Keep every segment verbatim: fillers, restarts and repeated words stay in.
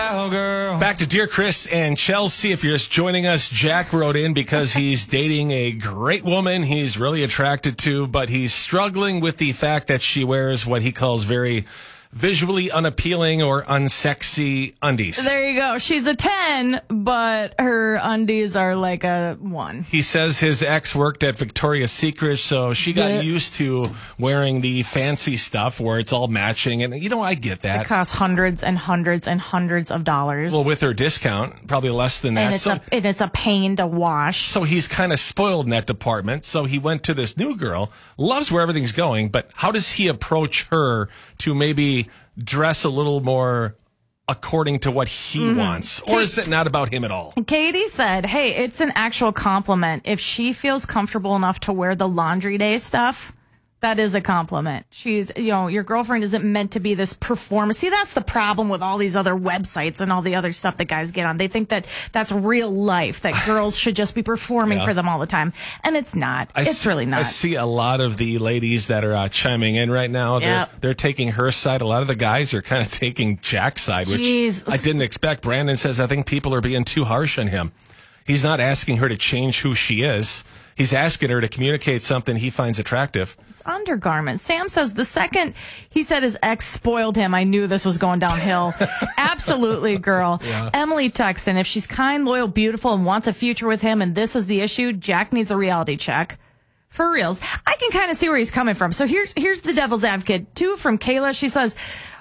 cowgirl. Back to Dear Chris and Chelsea. If you're just joining us, Jack wrote in because he's dating a great woman he's really attracted to, but he's struggling with the fact that she wears what he calls very visually unappealing or unsexy undies. There you go. She's a ten, but her undies are like a one. He says his ex worked at Victoria's Secret, so she got Yeah. used to wearing the fancy stuff where it's all matching. And, you know, I get that. It costs hundreds and hundreds and hundreds of dollars. Well, with her discount, probably less than that. and it's, so, a, and it's a pain to wash. so he's kind of spoiled in that department. So he went to this new girl, loves where everything's going, but how does he approach her to maybe dress a little more according to what he Mm-hmm. wants? Or is it not about him at all? Katie said, hey, it's an actual compliment. If she feels comfortable enough to wear the laundry day stuff, that is a compliment. She's, you know, your girlfriend isn't meant to be this performer. See, that's the problem with all these other websites and all the other stuff that guys get on. They think that that's real life, that girls should just be performing Yeah. for them all the time. And it's not. I it's s- really I not. see a lot of the ladies that are uh, chiming in right now. They're, Yep. they're taking her side. A lot of the guys are kind of taking Jack's side, which Jeez. I didn't expect. Brandon says, I think people are being too harsh on him. He's not asking her to change who she is. He's asking her to communicate something he finds attractive. It's undergarments. Sam says the second he said his ex spoiled him, I knew this was going downhill. Absolutely, girl. Yeah. Emily texts in, if she's kind, loyal, beautiful, and wants a future with him, and this is the issue, Jack needs a reality check. For reals. I can kind of see where he's coming from. So here's here's the devil's advocate. Two from Kayla. She says,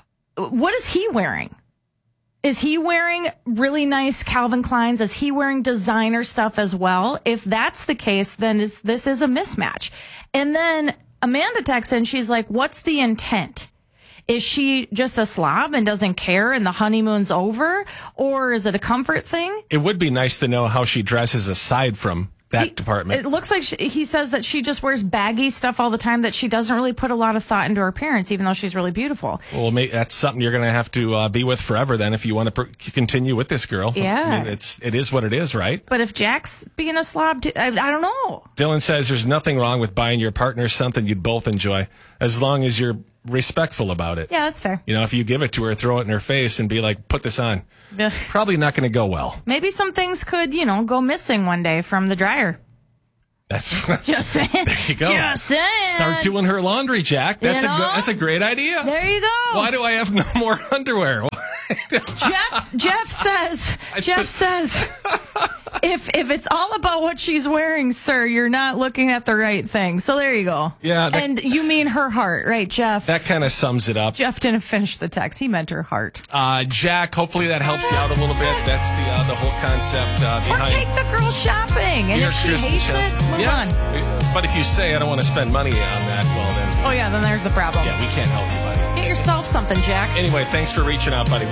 what is he wearing? Is he wearing really nice Calvin Kleins? Is he wearing designer stuff as well? If that's the case, then it's, this is a mismatch. And then Amanda texts in, she's like, what's the intent? Is she just a slob and doesn't care and the honeymoon's over? Or is it a comfort thing? It would be nice to know how she dresses aside from that He- department. It looks like she, he says that she just wears baggy stuff all the time, that she doesn't really put a lot of thought into her appearance, even though she's really beautiful. Well, maybe that's something you're going to have to uh, be with forever then if you want to pr- continue with this girl. Yeah. I mean, it's, it is what it is, right? But if Jack's being a slob, too, I, I don't know. Dylan says there's nothing wrong with buying your partner something you'd both enjoy as long as you're respectful about it. Yeah, that's fair. You know, if you give it to her, throw it in her face and be like, put this on, Ugh. probably not going to go well. Maybe some things could, you know, go missing one day from the dryer. That's Just saying. There you go. Just saying. Start doing her laundry, Jack. That's You a know? good, that's a great idea. There you go. Why do I have no more underwear? Jeff Jeff says I Jeff said- says if if it's all about what she's wearing, sir, you're not looking at the right thing. So there you go. Yeah, that- and you mean her heart, right, Jeff? That kind of sums it up. Jeff didn't finish the text. He meant her heart. Uh, Jack, hopefully that helps you out a little bit. That's the uh, the whole concept uh, Or behind take the girl shopping, and Dear if she Chris and hates Chelsea. it, move yeah. on. But if you say, I don't want to spend money on that, well, then, Oh yeah, then there's the problem. yeah, we can't help you, buddy. Get yourself something, Jack. Anyway, thanks for reaching out, buddy.